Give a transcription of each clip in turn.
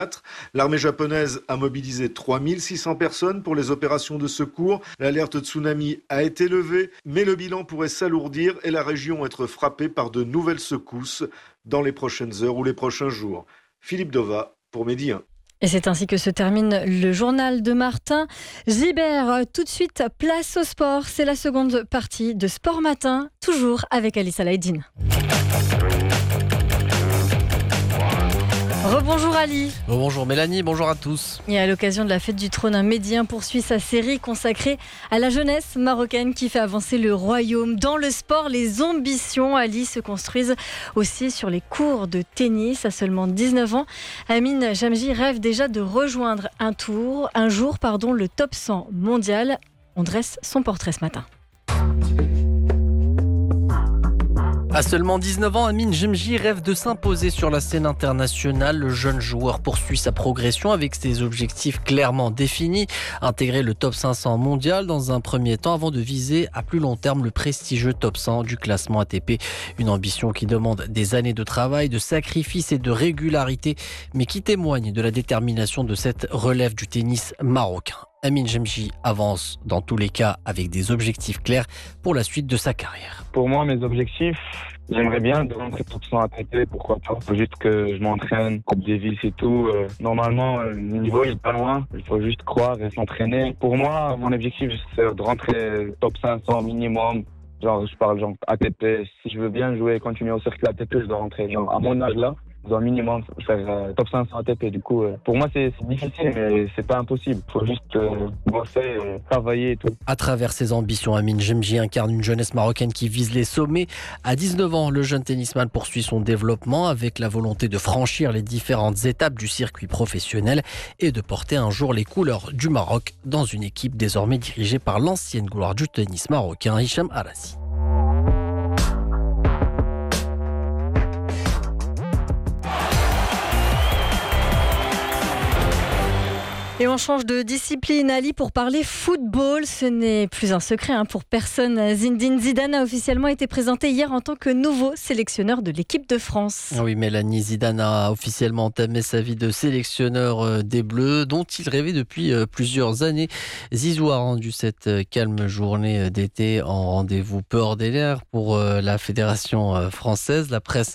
L'armée japonaise a mobilisé 3600 personnes pour les opérations de secours. L'alerte tsunami a été levée, mais le bilan pourrait s'alourdir et la région être frappée par de nouvelles secousses dans les prochaines heures ou les prochains jours. Philippe Dova pour Midi 1. Et c'est ainsi que se termine le journal de Martin Gibert. Tout de suite, place au sport. C'est la seconde partie de Sport Matin, toujours avec Alice Alaïdine. Rebonjour Ali. Bonjour Mélanie, bonjour à tous. Et à l'occasion de la fête du trône, un Médien poursuit sa série consacrée à la jeunesse marocaine qui fait avancer le royaume. Dans le sport, les ambitions, Ali, se construisent aussi sur les cours de tennis. À seulement 19 ans, Amine Jamji rêve déjà de rejoindre un jour, le top 100 mondial. On dresse son portrait ce matin. À seulement 19 ans, Amine Jamji rêve de s'imposer sur la scène internationale. Le jeune joueur poursuit sa progression avec ses objectifs clairement définis. Intégrer le top 500 mondial dans un premier temps avant de viser à plus long terme le prestigieux top 100 du classement ATP. Une ambition qui demande des années de travail, de sacrifice et de régularité, mais qui témoigne de la détermination de cette relève du tennis marocain. Amine Jamji avance dans tous les cas avec des objectifs clairs pour la suite de sa carrière. Pour moi, mes objectifs, j'aimerais bien de rentrer top 100 ATP, pourquoi pas. Il faut juste que je m'entraîne, Coupe Davis et tout. Normalement, le niveau il est pas loin. Il faut juste croire et s'entraîner. Pour moi, mon objectif, c'est de rentrer top 500 minimum. Je parle ATP. Si je veux bien jouer et continuer au circuit ATP, je dois rentrer à mon âge là. Je dois minimum faire top 500 ATP. Du coup, pour moi, c'est difficile, mais c'est pas impossible. Il faut juste bosser, travailler et tout. À travers ses ambitions, Amine Jamji incarne une jeunesse marocaine qui vise les sommets. À 19 ans, le jeune tennisman poursuit son développement avec la volonté de franchir les différentes étapes du circuit professionnel et de porter un jour les couleurs du Maroc dans une équipe désormais dirigée par l'ancienne gloire du tennis marocain, Hicham Arassi. Et on change de discipline, Ali, pour parler football. Ce n'est plus un secret pour personne. Zinedine Zidane a officiellement été présenté hier en tant que nouveau sélectionneur de l'équipe de France. Oui, Mélanie, Zidane a officiellement entamé sa vie de sélectionneur des Bleus, dont il rêvait depuis plusieurs années. Zizou a rendu cette calme journée d'été en rendez-vous peu ordinaire pour la Fédération française, la presse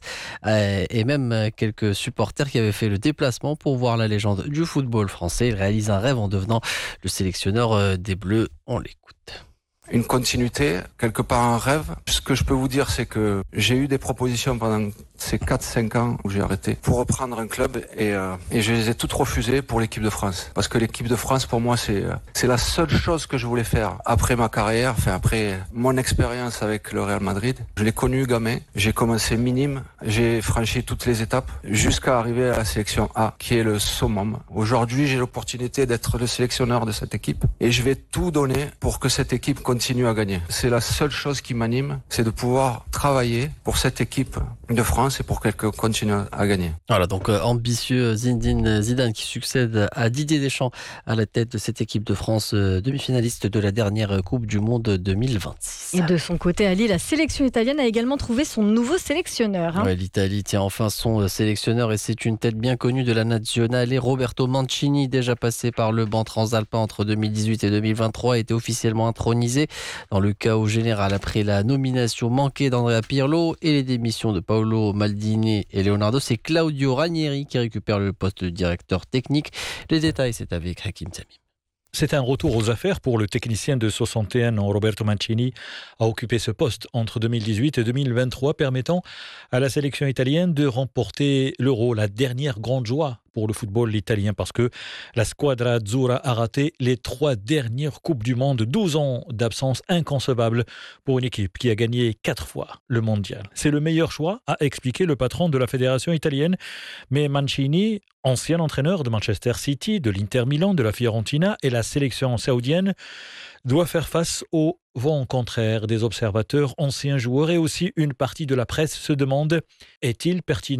et même quelques supporters qui avaient fait le déplacement pour voir la légende du football français. Il réalise un rêve en devenant le sélectionneur des Bleus. On l'écoute. Une continuité, quelque part un rêve. Ce que je peux vous dire, c'est que j'ai eu des propositions pendant ces 4-5 ans où j'ai arrêté pour reprendre un club et je les ai toutes refusées pour l'équipe de France. Parce que l'équipe de France, pour moi, c'est la seule chose que je voulais faire après ma carrière, après mon expérience avec le Real Madrid. Je l'ai connu gamin, j'ai commencé minime, j'ai franchi toutes les étapes jusqu'à arriver à la sélection A, qui est le summum. Aujourd'hui, j'ai l'opportunité d'être le sélectionneur de cette équipe et je vais tout donner pour que cette équipe continue à gagner. C'est la seule chose qui m'anime, c'est de pouvoir travailler pour cette équipe de France et pour qu'elle continue à gagner. Voilà, donc ambitieux Zinedine Zidane qui succède à Didier Deschamps à la tête de cette équipe de France, demi-finaliste de la dernière Coupe du Monde 2026. Et de son côté, Ali, la sélection italienne a également trouvé son nouveau sélectionneur. Ouais, l'Italie tient enfin son sélectionneur et c'est une tête bien connue de la Nazionale. Et Roberto Mancini, déjà passé par le banc transalpin entre 2018 et 2023, a été officiellement intronisé dans le chaos général après la nomination manquée d'Andrea Pirlo et les démissions de Paolo Maldini et Leonardo. C'est Claudio Ranieri qui récupère le poste de directeur technique. Les détails, c'est avec Hakim Tamim. C'est un retour aux affaires pour le technicien de 61 ans, Roberto Mancini, a occupé ce poste entre 2018 et 2023, permettant à la sélection italienne de remporter l'Euro, la dernière grande joie pour le football italien, parce que la Squadra Azzurra a raté les 3 dernières Coupes du Monde. 12 ans d'absence inconcevable pour une équipe qui a gagné 4 fois le mondial. C'est le meilleur choix, a expliqué le patron de la fédération italienne. Mais Mancini, ancien entraîneur de Manchester City, de l'Inter Milan, de la Fiorentina et la sélection saoudienne, doit faire face au vent contraire des observateurs, anciens joueurs et aussi une partie de la presse se demande: est-il pertinent ?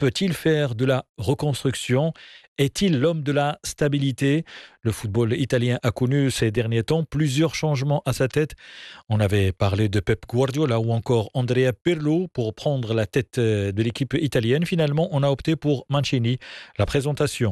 peut-il faire de la reconstruction ? Est-il l'homme de la stabilité ? Le football italien a connu ces derniers temps plusieurs changements à sa tête. On avait parlé de Pep Guardiola ou encore Andrea Pirlo pour prendre la tête de l'équipe italienne. Finalement, on a opté pour Mancini. La présentation